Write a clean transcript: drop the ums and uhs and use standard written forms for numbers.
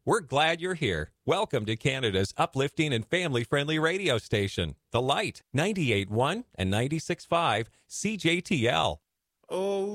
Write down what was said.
We're glad you're here. Welcome to Canada's uplifting and family-friendly radio station, The Light, 98.1 and 96.5 CJTL. Oh,